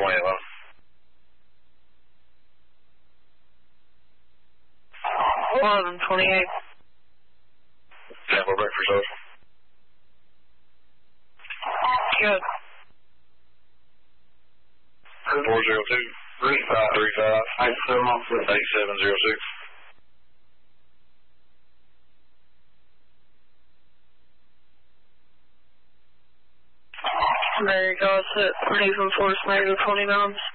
11. Eleven 28. Tampa breakfast social. Good. 402 35 8706. There you go. That's it. Even force negative 20 knots.